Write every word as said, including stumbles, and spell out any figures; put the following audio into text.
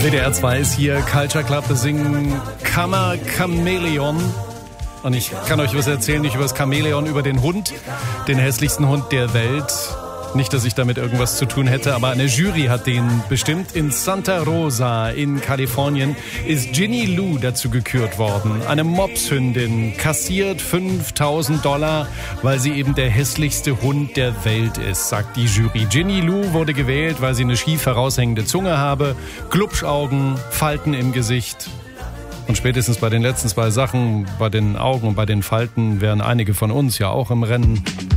W D R zwei ist hier, Culture Club, wir singen Kammer Chamäleon. Und ich kann euch was erzählen, nicht über das Chamäleon, über den Hund, den hässlichsten Hund der Welt. Nicht, dass ich damit irgendwas zu tun hätte, aber eine Jury hat den bestimmt. In Santa Rosa in Kalifornien ist Ginny Lou dazu gekürt worden. Eine Mopshündin, kassiert fünftausend Dollar, weil sie eben der hässlichste Hund der Welt ist, sagt die Jury. Ginny Lou wurde gewählt, weil sie eine schief heraushängende Zunge habe, Glubschaugen, Falten im Gesicht. Und spätestens bei den letzten zwei Sachen, bei den Augen und bei den Falten, wären einige von uns ja auch im Rennen.